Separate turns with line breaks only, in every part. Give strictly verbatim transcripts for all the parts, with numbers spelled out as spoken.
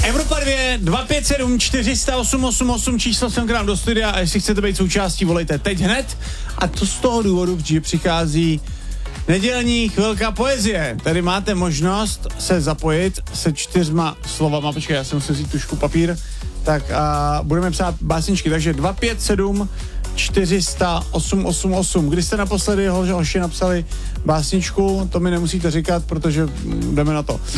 Evropa dvě, dva pět sedm, čtyři nula osm osm osm, číslo sem k nám do studia a jestli chcete být součástí, volejte teď hned. A to z toho důvodu, že přichází nedělní chvilka poezie. Tady máte možnost se zapojit se čtyřma slovama. Počkej, já si musím vzít tušku, papír. Tak a budeme psát básničky. Takže dva pět sedm, čtyři nula osm osm osm. Kdy jste naposledy ho, hoši napsali básničku, to mi nemusíte říkat, protože jdeme na to.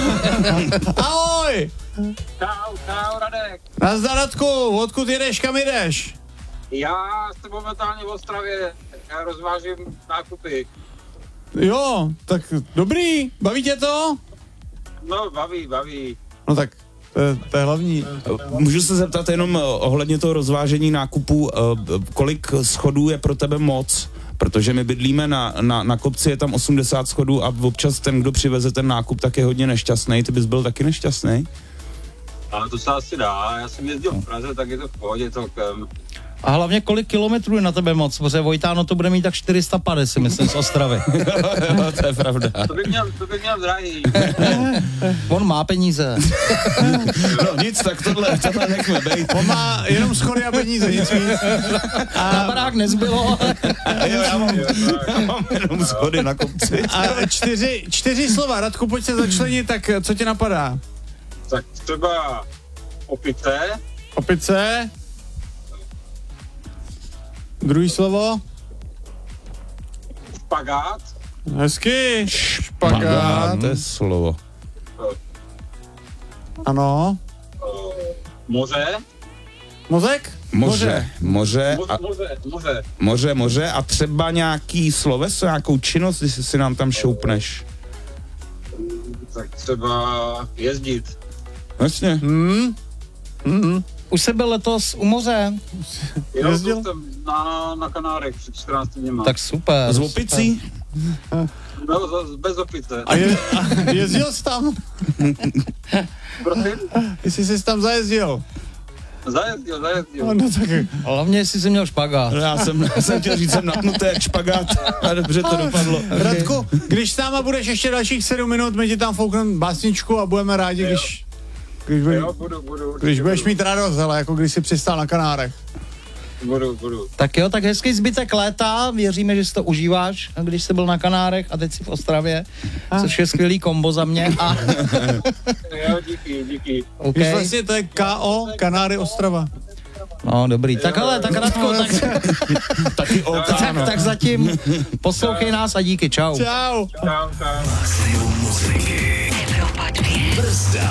Ahoj!
Čau, čau, Radek.
Nazdar, Radku, odkud jedeš, kam jdeš?
Já jsem momentálně v Ostravě, já rozvážím nákupy.
Jo, tak dobrý, baví tě to?
No, baví, baví.
No tak, to je, to je hlavní.
Můžu se zeptat jenom ohledně toho rozvážení nákupů, kolik schodů je pro tebe moc? Protože my bydlíme na, na, na kopci, je tam osmdesát schodů a občas ten, kdo přiveze ten nákup, tak je hodně nešťastný. Ty bys byl taky nešťastný?
Ale to se asi dá, já jsem jezdil v Praze, tak je to v pohodě celkem.
A hlavně kolik kilometrů je na tebe moc, protože Vojtáno to bude mít tak čtyři sta padesát, myslím, z Ostravy.
Jo, to je pravda.
To by měl, to by měl drahý.
On má peníze.
No nic, tak tohle, tohle nechme bejt.
On má jenom schody a peníze, nic víc.
A na barák nezbylo.
Jo, já mám, já mám jenom schody na kopci.
A čtyři, čtyři slova, Radku, pojď se začlenit, tak co ti napadá?
Tak třeba opice.
Opice. Druhý slovo.
Špagát.
Hezky. Špagát.
To je slovo.
Ano.
Moře.
Mozek?
Moře, moře, a,
Moře, moře.
moře, moře a třeba nějaký sloveso, nějakou činnost, jestli si nám tam šoupneš.
Tak třeba jezdit.
Vlastně.
Hmm. Hmm.
Už se byl letos u moře.
Jo,
Jezdil?
byl jsem na, na Kanárech před čtrnácti dněma.
Tak super.
S opicí?
No, z- bez opice.
A, je, a jezdil jsi tam?
Prosím?
Jestli jsi tam zajezdil?
Zajezdil, zajezdil.
No, no tak...
Hlavně, jestli jsi měl špagát.
Já jsem, jsem chtěl říct, jsem napnutý jak špagát a dobře to dopadlo.
Radku, když s náma budeš ještě dalších sedm minut, my ti tam foukneme básničku a budeme rádi, když... Když, budeš,
Jo, budu, budu.
když budeš
budu.
mít radost, hele, jako když jsi přistál na Kanárech.
Budu, budu.
Tak jo, tak hezký zbytek léta, věříme, že si to užíváš, když jsi byl na Kanárech a teď jsi v Ostravě, což je skvělý kombo za mě. A...
Jo, díky, díky.
Okay.
Víš, vlastně to je K O, Kanáry Ostrava.
No dobrý, tak hele, tak Radko, tak,
Taky OK,
tak,
no.
tak zatím poslouchej nás a díky, čau.
Čau.
Čau, čau.
Brzda.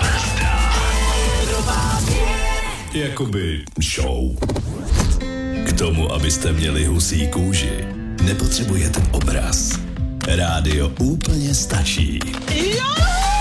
Jakoby show. K tomu, abyste měli husí kůži, nepotřebujete obraz. Rádio úplně stačí.
Jo!